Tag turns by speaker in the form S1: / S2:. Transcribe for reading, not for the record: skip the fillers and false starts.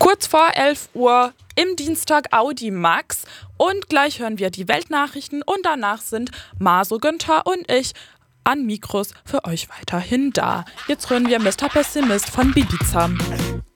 S1: Kurz vor 11 Uhr im Dienstag Audi Max und gleich hören wir die Weltnachrichten und danach sind Maso, Günther und ich an Mikros für euch weiterhin da. Jetzt hören wir Mr. Pessimist von Bibiza.